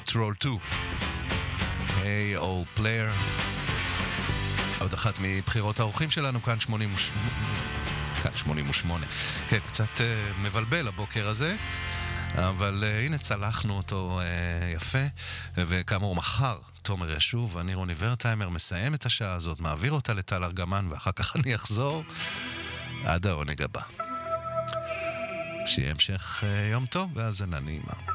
Troll 2. Hey Old Player. עוד אחת מבחירות האורחים שלנו, כאן 88. כן, קצת מבלבל הבוקר הזה, אבל הנה צלחנו אותו יפה, וכאמור מחר תומר ישוב, אני רוני ורטהיימר, מסיים את השעה הזאת, מעביר אותה לטל ארגמן, ואחר כך אני אחזור עד העונג הבא. שיהיה המשך יום טוב והאזנה נעימה.